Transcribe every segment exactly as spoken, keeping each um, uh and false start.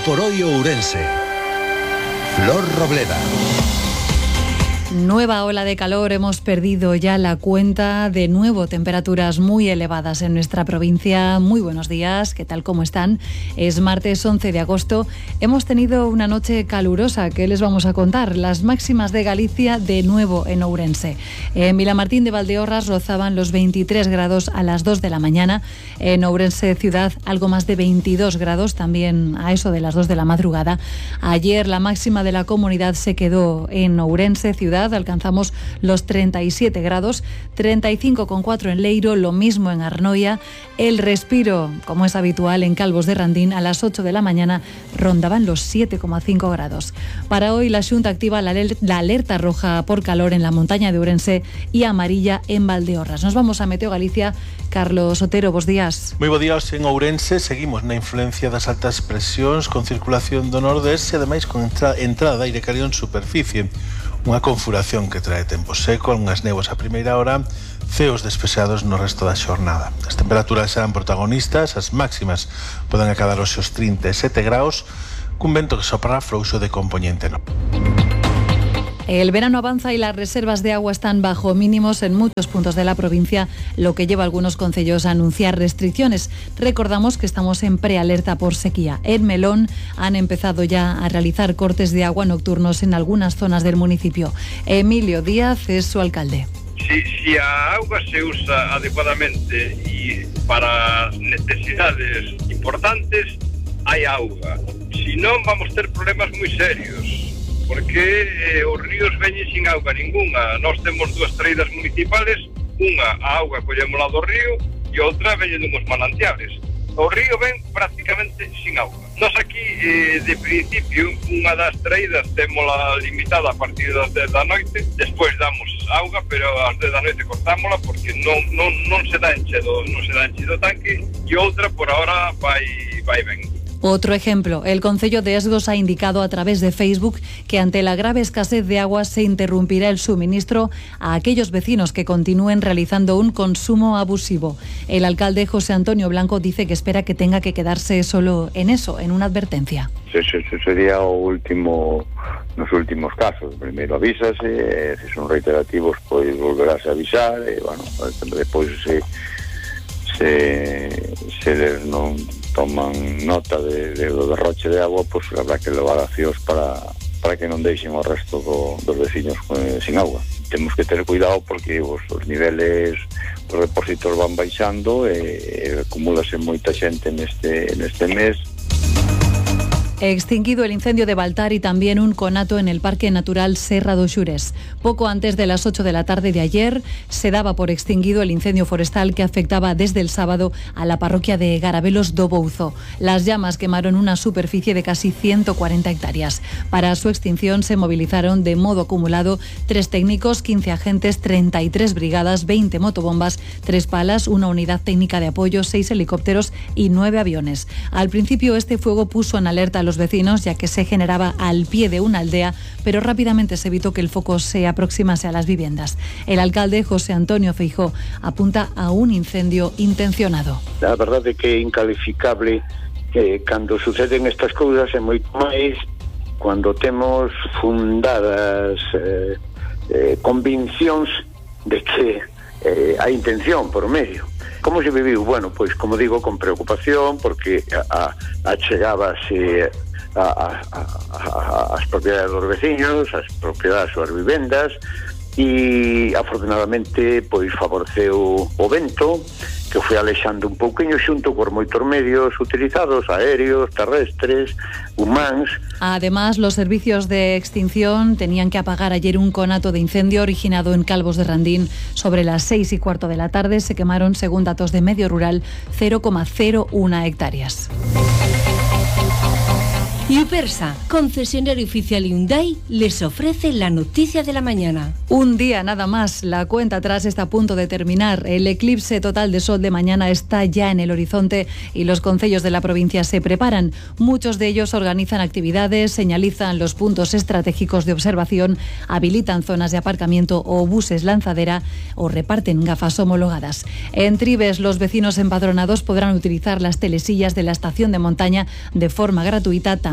por hoy Ourense. Flor Robleda. Nueva ola de calor, hemos perdido ya la cuenta. De nuevo temperaturas muy elevadas en nuestra provincia. Muy buenos días, ¿qué tal, cómo están? Es martes once de agosto. Hemos tenido una noche calurosa. ¿Qué les vamos a contar? Las máximas de Galicia de nuevo en Ourense. En Vilamartín de Valdeorras rozaban los veintitrés grados a las dos de la mañana. En Ourense ciudad algo más de veintidós grados, también a eso de las dos de la madrugada. Ayer la máxima de la comunidad se quedó en Ourense ciudad. Alcanzamos los treinta y siete grados, treinta y cinco coma cuatro en Leiro, lo mismo en Arnoia. El respiro, como es habitual en Calvos de Randín, a las ocho de la mañana rondaban los siete coma cinco grados. Para hoy la Xunta activa la, la alerta roja por calor en la montaña de Ourense y amarilla en Valdeorras. Nos vamos a Meteo Galicia. Carlos Otero, bos días. Moi bo días. En Ourense seguimos na influencia das altas presións con circulación do nordeste e ademais con entra, entrada de aire cálido en superficie. Unha confuración que trae tempo seco, algunhas néboas a primeira hora, ceos despeseados no resto da xornada. As temperaturas serán protagonistas, as máximas poden acadar os seus trinta e sete graus, cun vento que soprará frouxo de compoñente norte. El verano avanza y las reservas de agua están bajo mínimos en muchos puntos de la provincia, lo que lleva a algunos concellos a anunciar restricciones. Recordamos que estamos en prealerta por sequía. En Melón han empezado ya a realizar cortes de agua nocturnos en algunas zonas del municipio. Emilio Díaz es su alcalde. Si, si a agua se usa adecuadamente y para necesidades importantes, hay agua. Si no, vamos a tener problemas muy serios. Porque eh, os ríos veñen sin auga ninguna. Nós temos dúas traídas municipales, unha a auga collémola do río e outra veñen dunhos manantiales. O río ven prácticamente sin auga. Nós aquí, eh, de principio, unha das traídas témola limitada a partir das dez da noite, despois damos auga, pero ás dez da noite cortámola porque non, non, non se dá enche do, non se dá enche do tanque, e outra por ahora vai, vai ben. Otro ejemplo, el concello de Esgos ha indicado a través de Facebook que ante la grave escasez de agua se interrumpirá el suministro a aquellos vecinos que continúen realizando un consumo abusivo. El alcalde José Antonio Blanco dice que espera que tenga que quedarse solo en eso, en una advertencia. Eso, eso sería o último, nos últimos casos. Primeiro avísase, se son reiterativos, pois volverase a avisar, e, bueno, depois se, se, se les non toman nota de, de, do derroche de agua, pois pues, habrá que levar accións para, para que non deixen o resto do, dos veciños eh, sin agua. Temos que ter cuidado porque os, os niveles dos depósitos van baixando e, e acumúlase moita xente neste, neste mes. Extinguido el incendio de Baltar y también un conato en el Parque Natural Serra do Xurés. Poco antes de las ocho de la tarde de ayer se daba por extinguido el incendio forestal que afectaba desde el sábado a la parroquia de Garabelos do Bouzo. Las llamas quemaron una superficie de casi ciento cuarenta hectáreas. Para su extinción se movilizaron de modo acumulado tres técnicos, quince agentes, treinta y tres brigadas, veinte motobombas, tres palas, una unidad técnica de apoyo, seis helicópteros y nueve aviones. Al principio este fuego puso en alerta a los vecinos, ya que se generaba al pie de una aldea, pero rápidamente se evitó que el foco se aproximase a las viviendas. El alcalde José Antonio Feijóo apunta a un incendio intencionado. La verdade é que é incalificable que cando suceden estas cousas é moito máis cando temos fundadas eh, eh, convincións de que eh, hai intención por medio. Como se viviu? Bueno, pois como digo, con preocupación, porque a, a, achegábase a, a, a, a, as propiedades dos veciños, as propiedades das vivendas, e afortunadamente pois favoreceu o vento, que foi alexando un pouquiño xunto por moitos medios utilizados, aéreos, terrestres, humanos. Además, los servicios de extinción tenían que apagar ayer un conato de incendio originado en Calvos de Randín. Sobre las seis y cuarto de la tarde se quemaron, según datos de Medio Rural, cero coma cero uno hectáreas. Yupersa, concesionario oficial Hyundai, les ofrece la noticia de la mañana. Un día nada más, la cuenta atrás está a punto de terminar. El eclipse total de sol de mañana está ya en el horizonte y los concellos de la provincia se preparan. Muchos de ellos organizan actividades, señalizan los puntos estratégicos de observación, habilitan zonas de aparcamiento o buses lanzadera o reparten gafas homologadas. En Tribes, los vecinos empadronados podrán utilizar las telesillas de la estación de montaña de forma gratuita también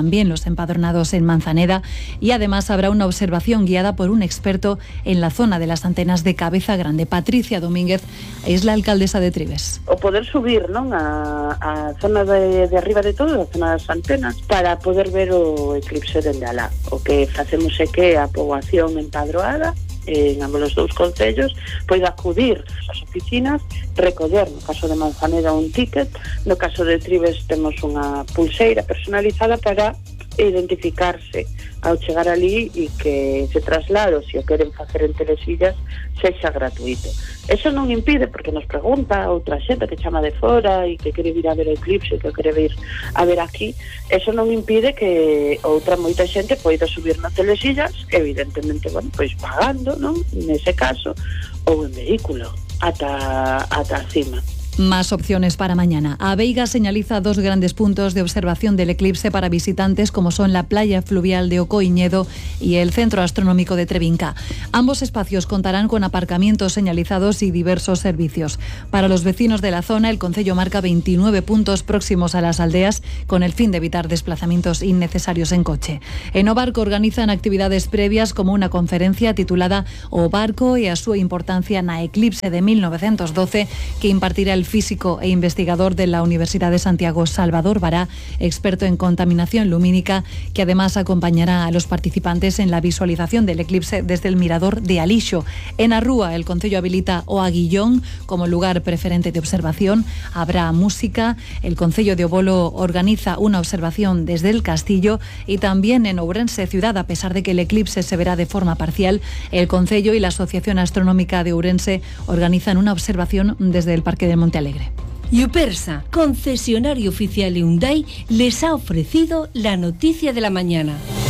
también los empadronados en Manzaneda, y además habrá una observación guiada por un experto en la zona de las antenas de Cabeza Grande. Patricia Domínguez es la alcaldesa de Trives. O poder subir, non, a, a zona de, de arriba de todo, a zona das antenas, para poder ver o eclipse dende alá. O que facemos é que a poboación empadroada en ambos os dous concellos poida acudir ás oficinas, recoller, no caso de Manzaneda, un ticket, no caso de Trives temos unha pulseira personalizada para identificarse ao chegar ali e que ese traslado, se o queren facer en Telesillas, sexa gratuito. Eso non impide, porque nos pregunta outra xente que chama de fora e que quere vir a ver o eclipse, que quere vir a ver aquí, eso non impide que outra moita xente poida subir na Telesillas, evidentemente, bueno, pois pagando, non? Nese caso, ou en vehículo, ata, ata cima. Más opciones para mañana. Aveiga señaliza dos grandes puntos de observación del eclipse para visitantes, como son la playa fluvial de Ocoiñedo y el Centro Astronómico de Trevinca. Ambos espacios contarán con aparcamientos señalizados y diversos servicios. Para los vecinos de la zona, el concello marca veintinueve puntos próximos a las aldeas, con el fin de evitar desplazamientos innecesarios en coche. En O Barco organizan actividades previas, como una conferencia titulada O Barco e a súa importancia na eclipse de mil novecientos doce, que impartirá el físico e investigador de la Universidad de Santiago, Salvador Bará, experto en contaminación lumínica, que además acompañará a los participantes en la visualización del eclipse desde el mirador de Alixo. En Arrúa, el concello habilita o Aguillón como lugar preferente de observación. Habrá música. El concello de Obolo organiza una observación desde el castillo, y también en Ourense ciudad, a pesar de que el eclipse se verá de forma parcial, el concello y la Asociación Astronómica de Ourense organizan una observación desde el Parque del Monte Alegre. Yupersa, concesionario oficial Hyundai, les ha ofrecido la noticia de la mañana.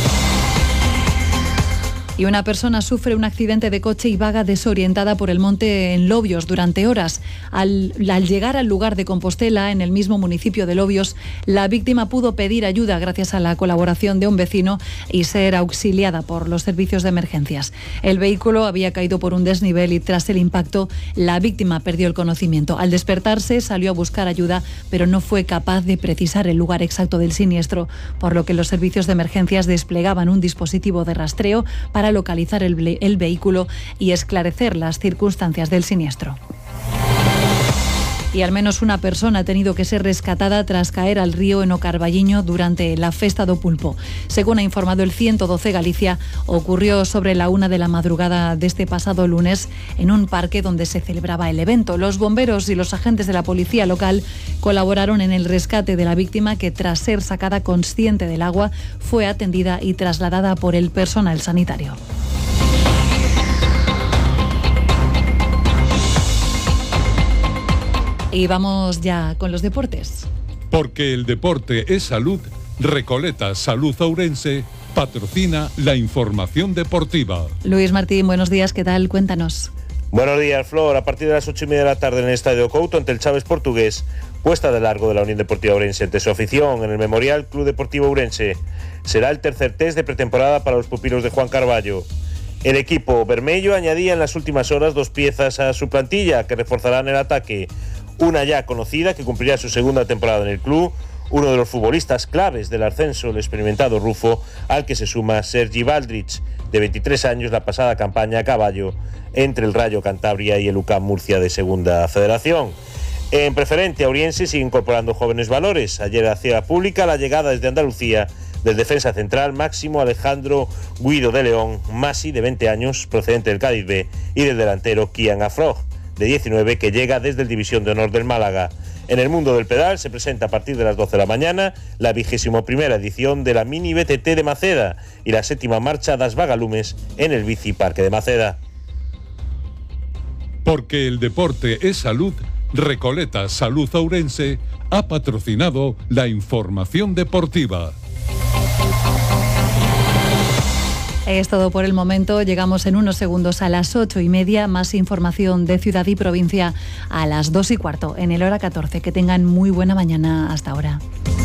Y una persona sufre un accidente de coche y vaga desorientada por el monte en Lobios durante horas. Al, al llegar al lugar de Compostela, en el mismo municipio de Lobios, la víctima pudo pedir ayuda gracias a la colaboración de un vecino y ser auxiliada por los servicios de emergencias. El vehículo había caído por un desnivel y tras el impacto la víctima perdió el conocimiento. Al despertarse salió a buscar ayuda, pero no fue capaz de precisar el lugar exacto del siniestro, por lo que los servicios de emergencias desplegaban un dispositivo de rastreo para localizar el, el vehículo y esclarecer las circunstancias del siniestro. Y al menos una persona ha tenido que ser rescatada tras caer al río en O Carballiño durante la Festa do Pulpo. Según ha informado el ciento doce Galicia, ocurrió sobre la una de la madrugada de este pasado lunes en un parque donde se celebraba el evento. Los bomberos y los agentes de la policía local colaboraron en el rescate de la víctima, que tras ser sacada consciente del agua fue atendida y trasladada por el personal sanitario. Y vamos ya con los deportes. Porque el deporte es salud, Recoleta Salud Ourense patrocina la información deportiva. Luis Martín, buenos días, ¿qué tal? Cuéntanos. Buenos días, Flor. A partir de las ocho y media de la tarde en el Estadio Couto, ante el Chaves Portugués, puesta de largo de la Unión Deportiva Ourense ante su afición en el Memorial Club Deportivo Ourense. Será el tercer test de pretemporada para los pupilos de Juan Carballo. El equipo bermello añadía en las últimas horas dos piezas a su plantilla que reforzarán el ataque. Una ya conocida, que cumplirá su segunda temporada en el club, uno de los futbolistas claves del ascenso, el experimentado Rufo, al que se suma Sergi Valdrich, de veintitrés años, la pasada campaña a caballo entre el Rayo Cantabria y el U C A M Murcia de Segunda Federación. En preferente, Oriense sigue incorporando jóvenes valores. Ayer hacía pública la llegada desde Andalucía del defensa central Máximo Alejandro Guido de León, Masi, de veinte años, procedente del Cádiz B, y del delantero Kian Afrog, de diecinueve, que llega desde el División de Honor del Málaga. En el mundo del pedal se presenta a partir de las doce de la mañana la vigésimo primera edición de la Mini B T T de Maceda y la séptima marcha das Vagalumes en el Bici Parque de Maceda. Porque el deporte es salud, Recoleta Salud Ourense ha patrocinado la información deportiva. Es todo por el momento. Llegamos en unos segundos a las ocho y media. Más información de ciudad y provincia a las dos y cuarto en el hora catorce. Que tengan muy buena mañana hasta ahora.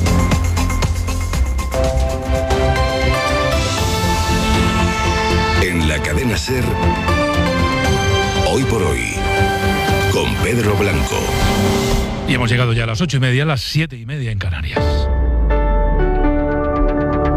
En la cadena SER, hoy por hoy, con Pedro Blanco. Y hemos llegado ya a las ocho y media, a las siete y media en Canarias.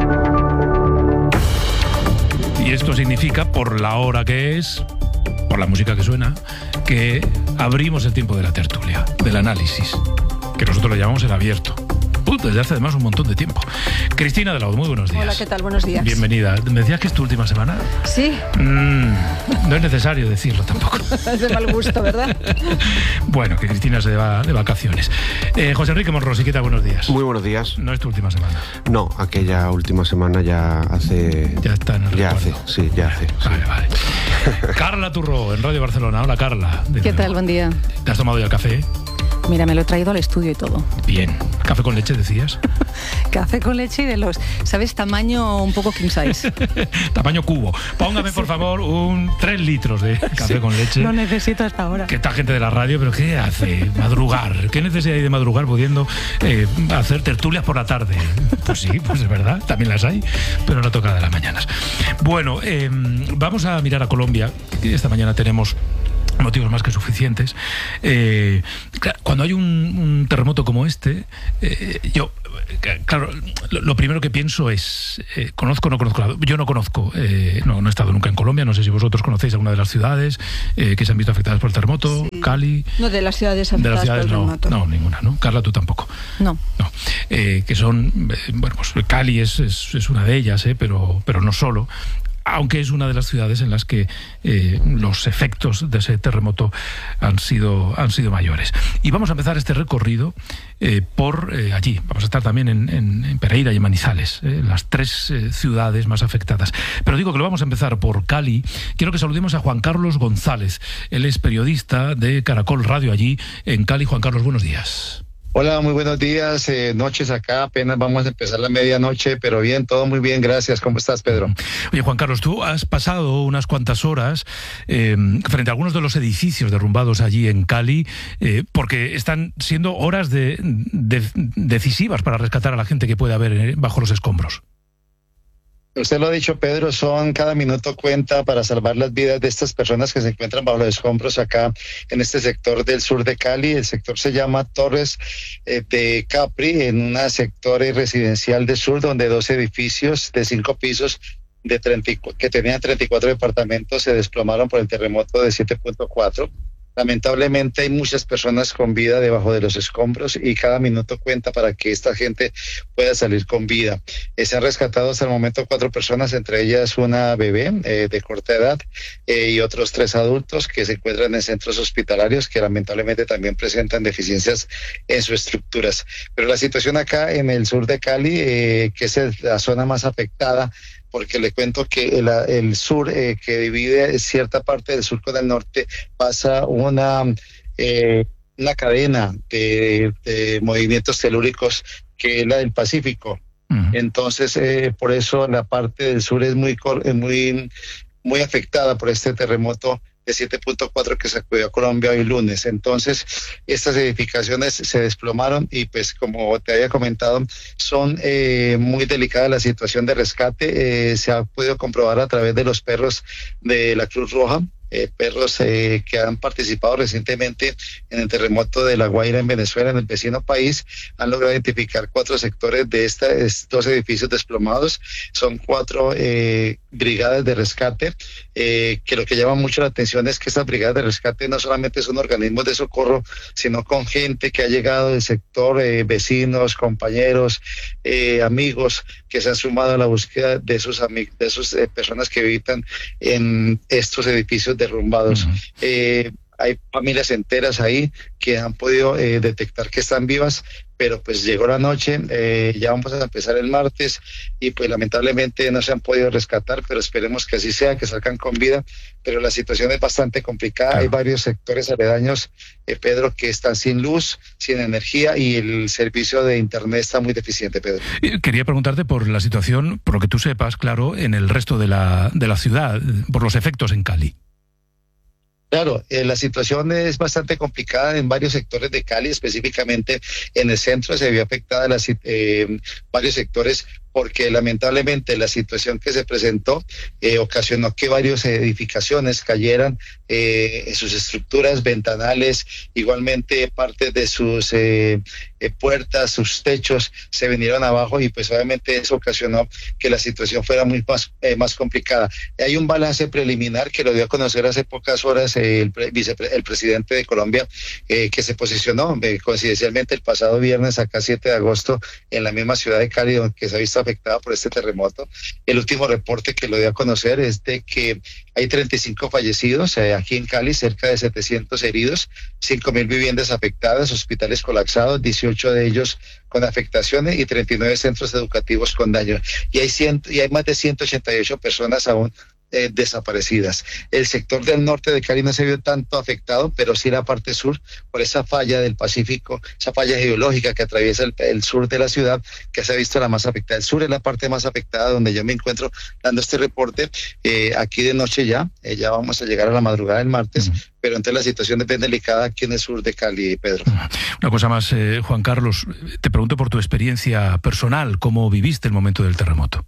esto significa, por la hora que es, por la música que suena, que abrimos el tiempo de la tertulia, del análisis, que nosotros lo llamamos el abierto. Uh, desde hace además un montón de tiempo. Cristina de la O, muy buenos días. Hola, ¿qué tal? Buenos días. Bienvenida. ¿Me decías que es tu última semana? Sí. Mm, no es necesario decirlo tampoco. Es de mal gusto, ¿verdad? Bueno, que Cristina se va de vacaciones. Eh, José Enrique Monrosi, ¿qué tal? Buenos días. Muy buenos días. ¿No es tu última semana? No, aquella última semana ya hace... Ya está en el Ya recuerdo. hace, sí, ya hace. Vale, sí. vale. Carla Turró, en Radio Barcelona. Hola, Carla. De ¿Qué nuevo. tal? Buen día. ¿Te has tomado ya el café? Mira, me lo he traído al estudio y todo. Bien. ¿Café con leche decías? Café con leche y de los, ¿sabes? Tamaño un poco king size. Tamaño cubo. Póngame, por favor, un tres litros de café Sí, con leche. lo necesito hasta ahora. Que esta gente de la radio, pero ¿qué hace? Madrugar. ¿Qué necesidad hay de madrugar pudiendo eh, hacer tertulias por la tarde? Pues sí, pues es verdad, también las hay, pero no toca de las mañanas. Bueno, eh, vamos a mirar a Colombia. Esta mañana tenemos motivos más que suficientes. Eh, cuando hay un, un terremoto como este, eh, yo, claro, lo, lo primero que pienso es, eh, ¿conozco o no conozco? Yo no conozco, eh, no, no he estado nunca en Colombia, no sé si vosotros conocéis alguna de las ciudades eh, que se han visto afectadas por el terremoto, sí. Cali... No, de las ciudades de afectadas las ciudades por el no, terremoto. no, ninguna, ¿no? Carla, tú tampoco. No. No. Eh, que son, eh, bueno, pues Cali es, es, es una de ellas, eh, pero, pero no solo. Aunque es una de las ciudades en las que eh, los efectos de ese terremoto han sido, han sido mayores. Y vamos a empezar este recorrido eh, por eh, allí. Vamos a estar también en, en, en Pereira y en Manizales, eh, las tres eh, ciudades más afectadas. Pero digo que lo vamos a empezar por Cali. Quiero que saludemos a Juan Carlos González. Él es periodista de Caracol Radio allí en Cali. Juan Carlos, buenos días. Hola, muy buenos días, eh, noches acá, apenas vamos a empezar la medianoche, pero bien, todo muy bien, gracias. ¿Cómo estás, Pedro? Oye, Juan Carlos, tú has pasado unas cuantas horas eh, frente a algunos de los edificios derrumbados allí en Cali, eh, porque están siendo horas de, de, decisivas para rescatar a la gente que puede haber bajo los escombros. Usted lo ha dicho, Pedro, son cada minuto cuenta para salvar las vidas de estas personas que se encuentran bajo los escombros acá en este sector del sur de Cali. El sector se llama Torres eh, de Capri, en un sector residencial del sur donde dos edificios de cinco pisos de treinta que tenían treinta y cuatro departamentos se desplomaron por el terremoto de siete punto cuatro. Lamentablemente hay muchas personas con vida debajo de los escombros y cada minuto cuenta para que esta gente pueda salir con vida. Eh, se han rescatado hasta el momento cuatro personas, entre ellas una bebé eh, de corta edad eh, y otros tres adultos que se encuentran en centros hospitalarios que lamentablemente también presentan deficiencias en sus estructuras. Pero la situación acá en el sur de Cali, eh, que es la zona más afectada, porque le cuento que el, el sur, eh, que divide cierta parte del sur con el norte, pasa una, eh, una cadena de, de movimientos telúricos que es la del Pacífico. Uh-huh. Entonces, eh, por eso la parte del sur es muy, muy, muy afectada por este terremoto de siete punto cuatro que sacudió a Colombia hoy lunes. Entonces, estas edificaciones se desplomaron y pues como te había comentado, son eh, muy delicada la situación de rescate. Eh, se ha podido comprobar a través de los perros de la Cruz Roja, eh, perros eh, que han participado recientemente en el terremoto de La Guaira en Venezuela, en el vecino país. Han logrado identificar cuatro sectores de estos dos edificios desplomados. Son cuatro eh, brigadas de rescate, eh, que lo que llama mucho la atención es que estas brigadas de rescate no solamente son organismos de socorro, sino con gente que ha llegado del sector, eh, vecinos, compañeros, eh, amigos, que se han sumado a la búsqueda de sus amigos, de sus eh, personas que habitan en estos edificios derrumbados. Uh-huh. Eh, hay familias enteras ahí que han podido eh, detectar que están vivas, pero pues llegó la noche, eh, ya vamos a empezar el martes y pues lamentablemente no se han podido rescatar, pero esperemos que así sea, que salgan con vida, pero la situación es bastante complicada. Claro. Hay varios sectores aledaños, eh, Pedro, que están sin luz, sin energía y el servicio de internet está muy deficiente, Pedro. Quería preguntarte por la situación, por lo que tú sepas, claro, en el resto de la, de la ciudad, por los efectos en Cali. Claro, eh, la situación es bastante complicada en varios sectores de Cali, específicamente en el centro se vio afectada las, eh, varios sectores porque lamentablemente la situación que se presentó eh, ocasionó que varias edificaciones cayeran eh, en sus estructuras, ventanales, igualmente parte de sus eh, eh, puertas, sus techos se vinieron abajo, y pues obviamente eso ocasionó que la situación fuera muy más, eh, más complicada. Hay un balance preliminar que lo dio a conocer hace pocas horas eh, el, pre, vicepre, el presidente de Colombia, eh, que se posicionó eh, coincidencialmente el pasado viernes, acá siete de agosto, en la misma ciudad de Cali, donde que se ha visto afectada por este terremoto. El último reporte que lo dio a conocer es de que hay treinta y cinco fallecidos eh, aquí en Cali, cerca de setecientos heridos, cinco mil viviendas afectadas, hospitales colapsados, dieciocho de ellos con afectaciones y treinta y nueve centros educativos con daño. Y hay, cien, y hay más de ciento ochenta y ocho personas aún Eh, desaparecidas. El sector del norte de Cali no se vio tanto afectado, pero sí la parte sur, por esa falla del Pacífico, esa falla geológica que atraviesa el, el sur de la ciudad, que se ha visto la más afectada. El sur es la parte más afectada, donde yo me encuentro dando este reporte, eh, aquí de noche ya, eh, ya vamos a llegar a la madrugada del martes, uh-huh. pero entonces la situación es bien delicada aquí en el sur de Cali, Pedro. Una cosa más, eh, Juan Carlos, te pregunto por tu experiencia personal, ¿cómo viviste el momento del terremoto?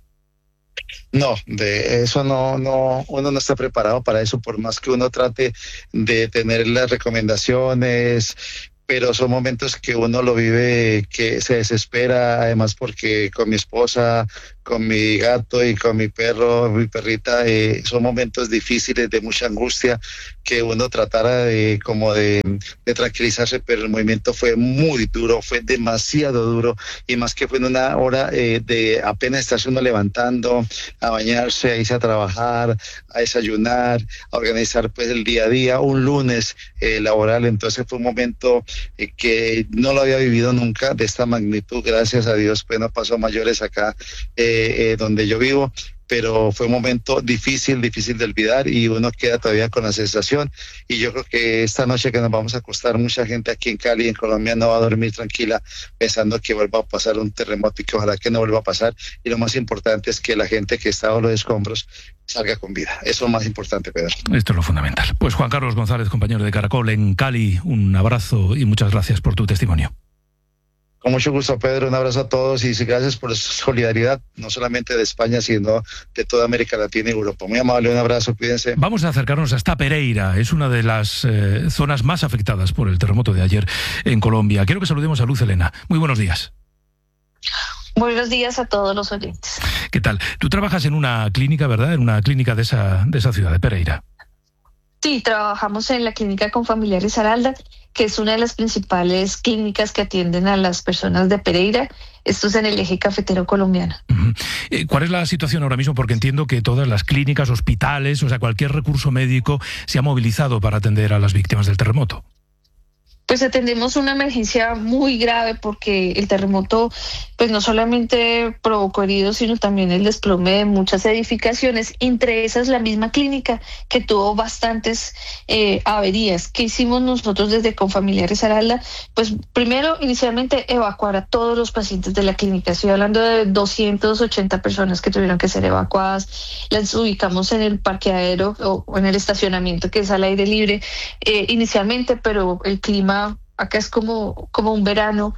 No, de eso no, no, uno no está preparado para eso, por más que uno trate de tener las recomendaciones, pero son momentos que uno lo vive, que se desespera, además porque con mi esposa, con mi gato y con mi perro, mi perrita, eh, son momentos difíciles, de mucha angustia, que uno tratara de como de, de tranquilizarse, pero el movimiento fue muy duro, fue demasiado duro, y más que fue en una hora eh, de apenas estarse uno levantando, a bañarse, a irse a trabajar, a desayunar, a organizar pues el día a día, un lunes eh, laboral. Entonces fue un momento eh, que no lo había vivido nunca de esta magnitud, gracias a Dios, pues no pasó mayores acá eh, eh, donde yo vivo, pero fue un momento difícil, difícil de olvidar, y uno queda todavía con la sensación, y yo creo que esta noche que nos vamos a acostar, mucha gente aquí en Cali, en Colombia, no va a dormir tranquila pensando que vuelva a pasar un terremoto, y que ojalá que no vuelva a pasar, y lo más importante es que la gente que está bajo los escombros salga con vida. Eso es lo más importante, Pedro. Esto es lo fundamental. Pues Juan Carlos González, compañero de Caracol en Cali, un abrazo y muchas gracias por tu testimonio. Con mucho gusto, Pedro, un abrazo a todos y gracias por su solidaridad, no solamente de España, sino de toda América Latina y Europa. Muy amable, un abrazo, cuídense. Vamos a acercarnos hasta Pereira, es una de las eh, zonas más afectadas por el terremoto de ayer en Colombia. Quiero que saludemos a Luz Helena. Muy buenos días. Buenos días a todos los oyentes. ¿Qué tal? Tú trabajas en una clínica, ¿verdad? En una clínica de esa, de esa ciudad, de Pereira. Sí, trabajamos en la clínica Confamiliares Aralda, que es una de las principales clínicas que atienden a las personas de Pereira. Esto es en el eje cafetero colombiano. Uh-huh. ¿Cuál es la situación ahora mismo? Porque entiendo que todas las clínicas, hospitales, o sea, cualquier recurso médico se ha movilizado para atender a las víctimas del terremoto. Pues atendemos una emergencia muy grave porque el terremoto pues no solamente provocó heridos, sino también el desplome de muchas edificaciones, entre esas la misma clínica que tuvo bastantes eh, averías. ¿Qué hicimos nosotros desde Confamiliares Aralda? Pues primero, inicialmente, evacuar a todos los pacientes de la clínica. Estoy hablando de doscientas ochenta personas que tuvieron que ser evacuadas. Las ubicamos en el parqueadero o en el estacionamiento, que es al aire libre eh, inicialmente, pero el clima acá es como, como un verano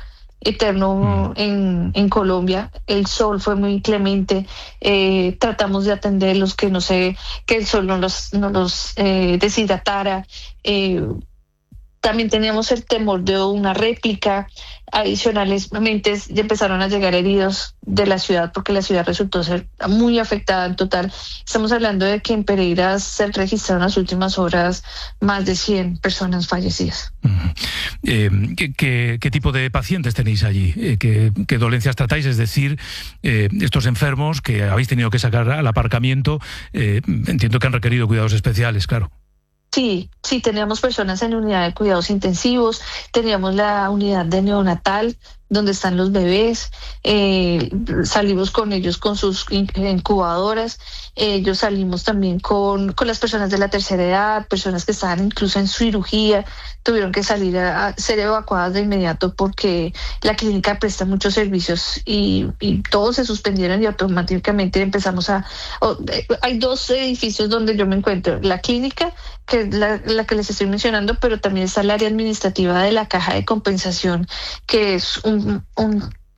eterno en, en Colombia. El sol fue muy clemente, eh, tratamos de atenderlos, que no sé, que el sol no los, no los eh, deshidratara. Eh, también teníamos el temor de una réplica. Adicionalmente empezaron a llegar heridos de la ciudad porque la ciudad resultó ser muy afectada en total. Estamos hablando de que en Pereira se registraron en las últimas horas más de cien personas fallecidas. Uh-huh. eh, ¿qué, qué, ¿Qué tipo de pacientes tenéis allí? Eh, ¿qué, ¿Qué dolencias tratáis? Es decir, eh, estos enfermos que habéis tenido que sacar al aparcamiento, eh, entiendo que han requerido cuidados especiales, claro. Sí, sí, teníamos personas en unidad de cuidados intensivos, teníamos la unidad de neonatal, donde están los bebés, eh, salimos con ellos con sus incubadoras, ellos salimos también con, con las personas de la tercera edad, personas que estaban incluso en cirugía, tuvieron que salir a, a ser evacuadas de inmediato porque la clínica presta muchos servicios y, y todos se suspendieron y automáticamente empezamos a... Oh, hay dos edificios donde yo me encuentro, la clínica, que es la, la que les estoy mencionando, pero también está el área administrativa de la caja de compensación, que es un Un,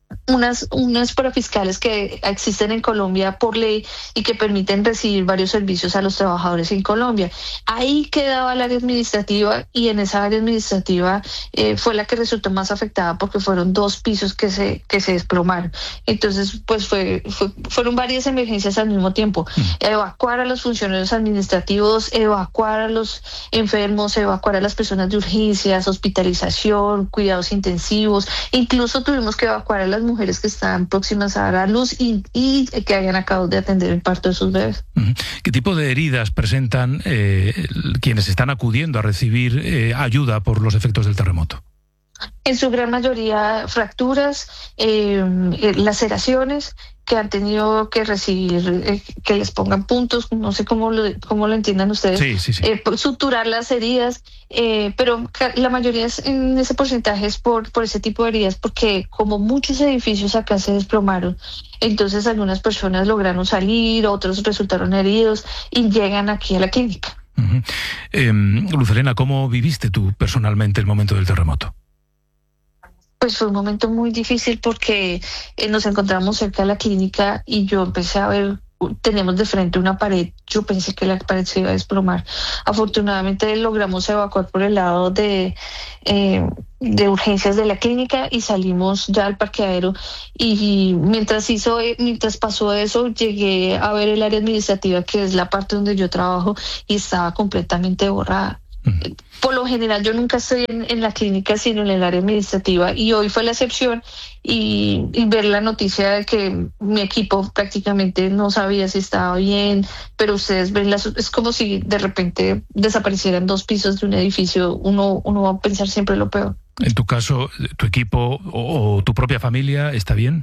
unas, unas parafiscales que existen en Colombia por ley y que permiten recibir varios servicios a los trabajadores en Colombia. Ahí quedaba el área administrativa y en esa área administrativa eh, fue la que resultó más afectada porque fueron dos pisos que se, que se desplomaron. Entonces, pues fue, fue, fueron varias emergencias al mismo tiempo. Evacuar a los funcionarios administrativos, evacuar a los enfermos, evacuar a las personas de urgencias, hospitalización, cuidados intensivos. Incluso tuvimos que evacuar a las mujeres que estaban próximas a dar luz y, y que habían acabado de atender el parto de sus bebés. ¿Qué tipo de heridas presentan eh, quienes están acudiendo a recibir eh, ayuda por los efectos del terremoto? En su gran mayoría fracturas, eh, laceraciones que han tenido que recibir, eh, que les pongan puntos, no sé cómo lo, cómo lo entiendan ustedes, sí, sí, sí. Eh, suturar las heridas, eh, pero la mayoría es, en ese porcentaje es por, por ese tipo de heridas, porque como muchos edificios acá se desplomaron, entonces algunas personas lograron salir, otros resultaron heridos y llegan aquí a la clínica. Uh-huh. eh, Luz Helena, ¿cómo viviste tú personalmente el momento del terremoto? Pues fue un momento muy difícil porque eh, nos encontramos cerca de la clínica y yo empecé a ver, tenemos de frente una pared, yo pensé que la pared se iba a desplomar. Afortunadamente logramos evacuar por el lado de, eh, de urgencias de la clínica y salimos ya al parqueadero y mientras, hizo, mientras pasó eso llegué a ver el área administrativa, que es la parte donde yo trabajo, y estaba completamente borrada. Por lo general yo nunca estoy en, en la clínica sino en el área administrativa y hoy fue la excepción y, y ver la noticia de que mi equipo prácticamente no sabía si estaba bien, pero ustedes ven, las, es como si de repente desaparecieran dos pisos de un edificio, uno, uno va a pensar siempre lo peor. En tu caso, ¿tu equipo o, o tu propia familia está bien?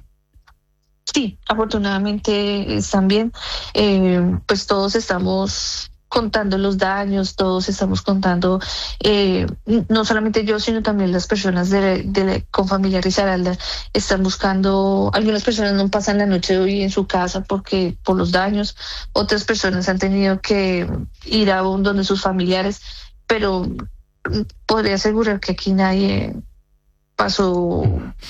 Sí, afortunadamente están bien, eh, pues todos estamos contando los daños, todos estamos contando, eh, no solamente yo, sino también las personas de, de, con familia Risaralda están buscando, algunas personas no pasan la noche de hoy en su casa porque por los daños, otras personas han tenido que ir a donde sus familiares, pero podría asegurar que aquí nadie pasó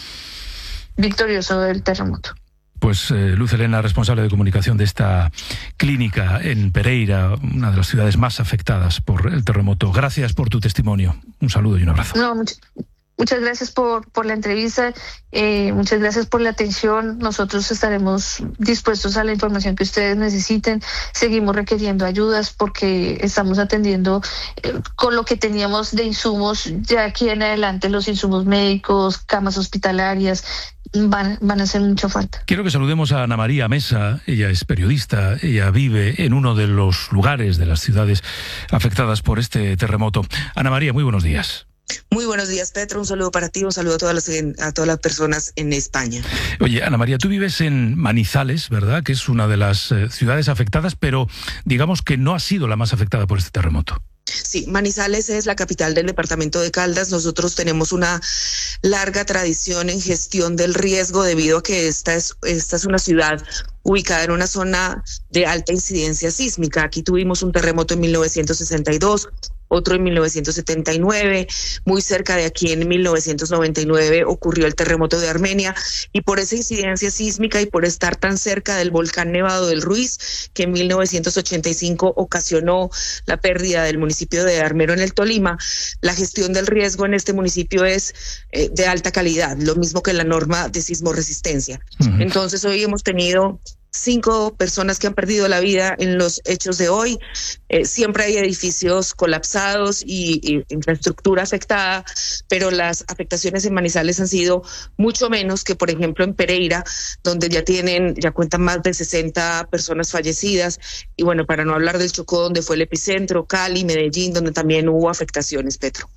victorioso del terremoto. Pues eh, Luz Helena, responsable de comunicación de esta clínica en Pereira, una de las ciudades más afectadas por el terremoto. Gracias por tu testimonio. Un saludo y un abrazo. No, much- muchas gracias por, por la entrevista, eh, muchas gracias por la atención. Nosotros estaremos dispuestos a la información que ustedes necesiten. Seguimos requiriendo ayudas porque estamos atendiendo eh, con lo que teníamos de insumos. Ya aquí en adelante los insumos médicos, camas hospitalarias, Van, van a hacer mucha falta. Quiero que saludemos a Ana María Mesa. Ella es periodista, ella vive en uno de los lugares de las ciudades afectadas por este terremoto. Ana María, muy buenos días. Muy buenos días, Petro. Un saludo para ti, un saludo a todas las, a todas las personas en España. Oye, Ana María, tú vives en Manizales, ¿verdad? Que es una de las eh, ciudades afectadas, pero digamos que no ha sido la más afectada por este terremoto. Sí, Manizales es la capital del departamento de Caldas. Nosotros tenemos una larga tradición en gestión del riesgo debido a que esta es, esta es una ciudad ubicada en una zona de alta incidencia sísmica. Aquí tuvimos un terremoto en mil novecientos sesenta y dos, otro en mil novecientos setenta y nueve, muy cerca de aquí en mil novecientos noventa y nueve ocurrió el terremoto de Armenia, y por esa incidencia sísmica y por estar tan cerca del volcán Nevado del Ruiz, que en mil novecientos ochenta y cinco ocasionó la pérdida del municipio de Armero en el Tolima, la gestión del riesgo en este municipio es eh, de alta calidad, lo mismo que la norma de sismoresistencia. Uh-huh. Entonces hoy hemos tenido cinco personas que han perdido la vida en los hechos de hoy. Eh, siempre hay edificios colapsados y, y infraestructura afectada, pero las afectaciones en Manizales han sido mucho menos que, por ejemplo, en Pereira, donde ya tienen, ya cuentan más de sesenta personas fallecidas. Y bueno, para no hablar del Chocó, donde fue el epicentro, Cali, Medellín, donde también hubo afectaciones, Petro.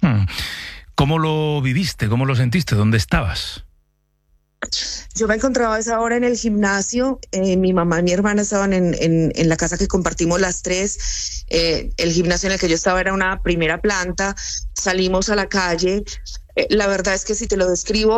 ¿Cómo lo viviste? ¿Cómo lo sentiste? ¿Dónde estabas? Yo me encontraba a esa hora en el gimnasio, eh, mi mamá y mi hermana estaban en, en, en la casa que compartimos las tres, eh, el gimnasio en el que yo estaba era una primera planta, salimos a la calle, eh, la verdad es que si te lo describo,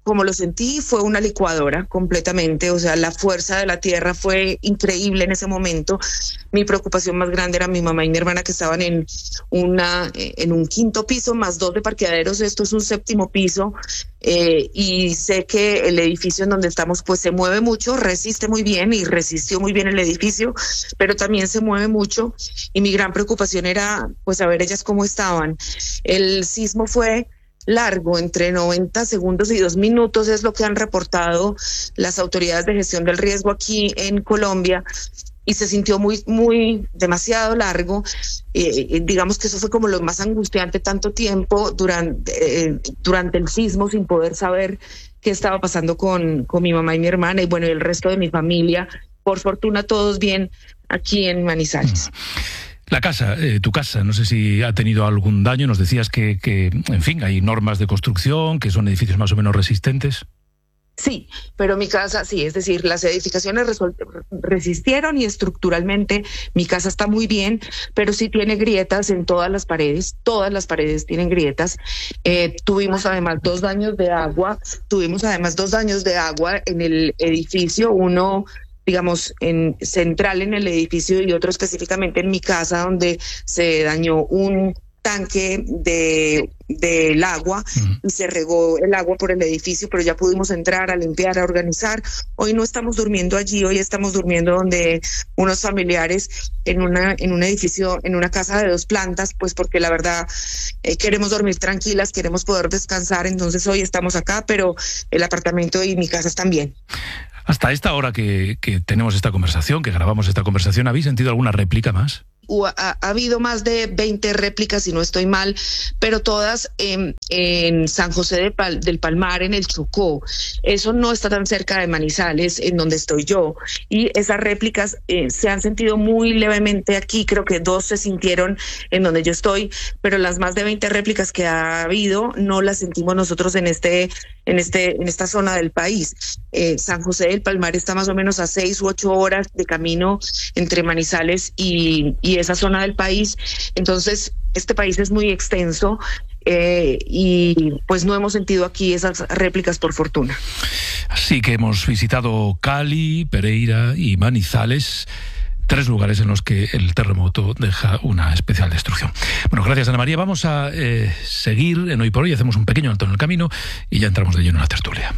como lo sentí, fue una licuadora completamente, o sea, la fuerza de la tierra fue increíble en ese momento. Mi preocupación más grande era mi mamá y mi hermana, que estaban en una en un quinto piso más dos de parqueaderos. Esto es un séptimo piso, eh, y sé que el edificio en donde estamos pues se mueve mucho, resiste muy bien y resistió muy bien el edificio, pero también se mueve mucho, y mi gran preocupación era pues saber ellas cómo estaban. El sismo fue largo, entre noventa segundos y dos minutos, es lo que han reportado las autoridades de gestión del riesgo aquí en Colombia, y se sintió muy, muy, demasiado largo. Eh, digamos que eso fue como lo más angustiante, tanto tiempo durante, eh, durante el sismo sin poder saber qué estaba pasando con, con mi mamá y mi hermana, y bueno, el resto de mi familia. Por fortuna, todos bien aquí en Manizales. La casa, eh, tu casa, no sé si ha tenido algún daño. Nos decías que, que, en fin, hay normas de construcción, que son edificios más o menos resistentes. Sí, pero mi casa, sí, es decir, las edificaciones resistieron y estructuralmente mi casa está muy bien, pero sí tiene grietas en todas las paredes, todas las paredes tienen grietas. Eh, tuvimos además dos daños de agua, tuvimos además dos daños de agua en el edificio, uno digamos, en central en el edificio y otro específicamente en mi casa, donde se dañó un tanque de del agua y se regó el agua por el edificio, pero ya pudimos entrar a limpiar, a organizar. Hoy no estamos durmiendo allí, hoy estamos durmiendo donde unos familiares en una en un edificio, en una casa de dos plantas, pues porque la verdad eh, queremos dormir tranquilas, queremos poder descansar, entonces hoy estamos acá, pero el apartamento y mi casa están bien. Hasta esta hora que, que tenemos esta conversación, que grabamos esta conversación, ¿habéis sentido alguna réplica más? Ha, ha habido más de veinte réplicas, si no estoy mal, pero todas en, en San José de Pal, del Palmar, en el Chocó. Eso no está tan cerca de Manizales, en donde estoy yo. Y esas réplicas eh, se han sentido muy levemente aquí. Creo que dos se sintieron en donde yo estoy, pero las más de veinte réplicas que ha habido no las sentimos nosotros en este, en este, en esta zona del país. Eh, San José del Palmar está más o menos a seis u ocho horas de camino entre Manizales y, y esa zona del país. Entonces, este país es muy extenso eh, y pues no hemos sentido aquí esas réplicas, por fortuna. Así que hemos visitado Cali, Pereira y Manizales, tres lugares en los que el terremoto deja una especial destrucción. Bueno, gracias, Ana María. Vamos a eh, seguir en Hoy por Hoy, hacemos un pequeño alto en el camino y ya entramos de lleno en la tertulia.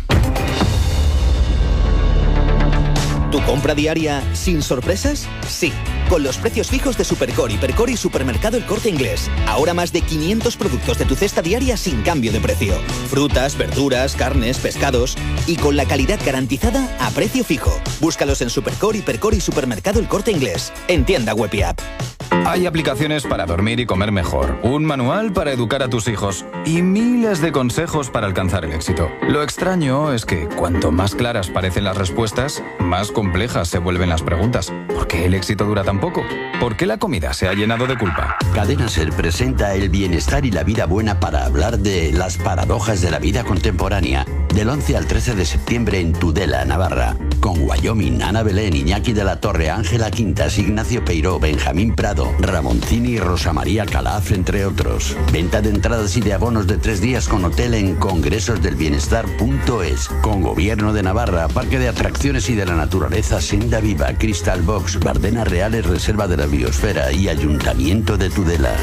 ¿Tu compra diaria sin sorpresas? Sí, con los precios fijos de Supercor, Hipercor y Supermercado El Corte Inglés. Ahora más de quinientos productos de tu cesta diaria sin cambio de precio. Frutas, verduras, carnes, pescados y con la calidad garantizada a precio fijo. Búscalos en Supercor, Hipercor y Supermercado El Corte Inglés. En tienda web y app. Hay aplicaciones para dormir y comer mejor, un manual para educar a tus hijos y miles de consejos para alcanzar el éxito. Lo extraño es que cuanto más claras parecen las respuestas, más complejas se vuelven las preguntas. ¿Por qué el éxito dura tan poco? ¿Por qué la comida se ha llenado de culpa? Cadena Ser presenta el bienestar y la vida buena para hablar de las paradojas de la vida contemporánea. Del once al trece de septiembre en Tudela, Navarra. Con Wyoming, Ana Belén, Iñaki de la Torre, Ángela Quintas, Ignacio Peiró, Benjamín Prado, Ramoncini y Rosa María Calaf, entre otros. Venta de entradas y de abonos de tres días con hotel en congresos del bienestar punto es. Con Gobierno de Navarra, Parque de Atracciones y de la Naturaleza, Senda Viva, Crystal Box, Bardenas Reales, Reserva de la Biosfera y Ayuntamiento de Tudela.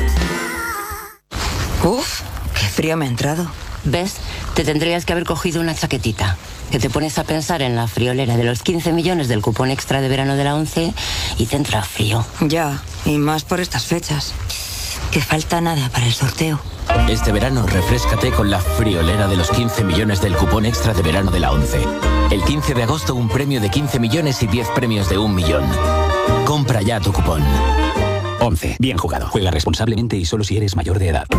Uf, qué frío me ha entrado. ¿Ves? Te tendrías que haber cogido una chaquetita. Que te pones a pensar en la friolera de los quince millones del cupón extra de verano de la ONCE y te entra frío. Ya, y más por estas fechas. Que falta nada para el sorteo. Este verano refréscate con la friolera de los quince millones del cupón extra de verano de la ONCE. El quince de agosto un premio de quince millones y diez premios de un millón. Compra ya tu cupón. ONCE. Bien jugado. Juega responsablemente y solo si eres mayor de edad.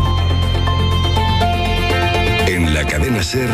En la cadena SER,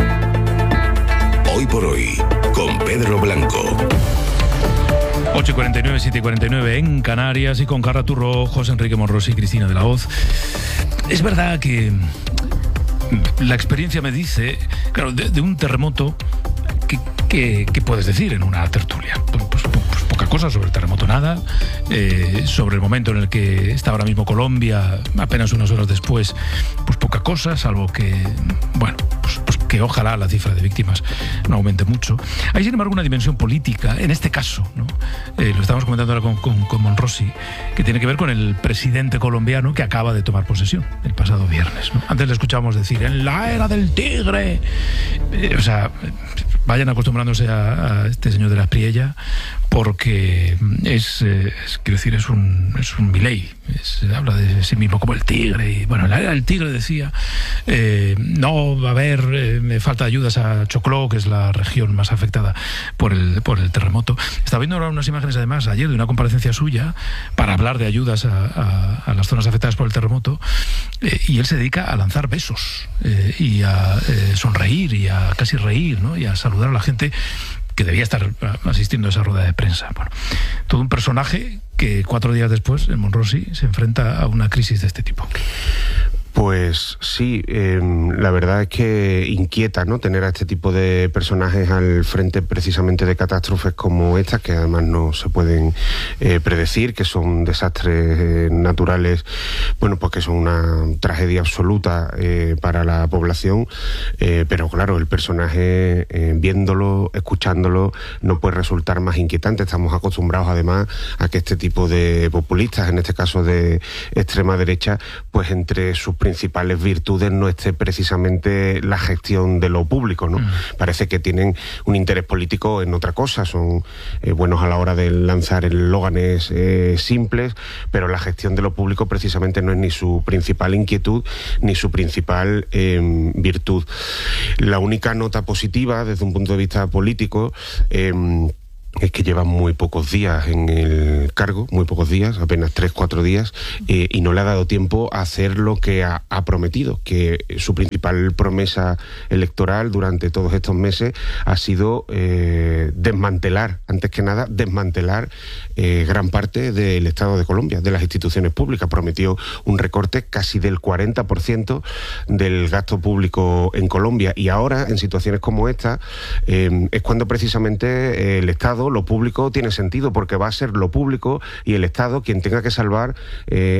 Hoy por Hoy, con Pedro Blanco. ocho y cuarenta y nueve, siete y cuarenta y nueve en Canarias y con Carla Turro, José Enrique Monrosi y Cristina de la Hoz. Es verdad que la experiencia me dice, claro, de, de un terremoto, ¿qué, qué, qué puedes decir en una tertulia? Pues, pues, pues poca cosa sobre el terremoto, nada. Eh, sobre el momento en el que está ahora mismo Colombia, apenas unas horas después, pues poca cosa, salvo que, bueno, pues, pues que ojalá la cifra de víctimas no aumente mucho. Hay, sin embargo, una dimensión política, en este caso, ¿no? Eh, lo estamos comentando ahora con, con, con Monrosi, que tiene que ver con el presidente colombiano que acaba de tomar posesión el pasado viernes, ¿no? Antes le escuchábamos decir, en la era del tigre. Eh, o sea, vayan acostumbrándose a, a este señor de la Espriella, porque es, es quiero decir, es un, es un Milei, es, habla de sí mismo como el tigre, y bueno, la era del tigre decía, eh, no va a haber eh, falta de ayudas a Chocló, que es la región más afectada por el, por el terremoto. Estaba viendo ahora unas imágenes, además, ayer de una comparecencia suya para hablar de ayudas a, a, a las zonas afectadas por el terremoto, eh, y él se dedica a lanzar besos eh, y a eh, sonreír y a casi reír, ¿no? Y a saludar a la gente que debía estar asistiendo a esa rueda de prensa. Bueno, todo un personaje que cuatro días después, en Monrosi, se enfrenta a una crisis de este tipo. Pues sí, eh, la verdad es que inquieta, ¿no?, tener a este tipo de personajes al frente precisamente de catástrofes como estas, que además no se pueden eh, predecir, que son desastres eh, naturales, bueno, pues que son una tragedia absoluta eh, para la población, eh, pero claro, el personaje, eh, viéndolo, escuchándolo, no puede resultar más inquietante. Estamos acostumbrados además a que este tipo de populistas, en este caso de extrema derecha, pues entre sus principales virtudes no esté precisamente la gestión de lo público, ¿no? Mm. Parece que tienen un interés político en otra cosa, son eh, buenos a la hora de lanzar eslóganes eh, simples, pero la gestión de lo público precisamente no es ni su principal inquietud ni su principal eh, virtud. La única nota positiva desde un punto de vista político eh, es que lleva muy pocos días en el cargo, muy pocos días, apenas tres, cuatro días, eh, y no le ha dado tiempo a hacer lo que ha, ha prometido, que su principal promesa electoral durante todos estos meses ha sido eh, desmantelar, antes que nada, desmantelar eh, gran parte del Estado de Colombia, de las instituciones públicas. Prometió un recorte casi del cuarenta por ciento del gasto público en Colombia, y ahora, en situaciones como esta, eh, es cuando precisamente eh, el Estado, lo público tiene sentido, porque va a ser lo público y el Estado quien tenga que salvar eh,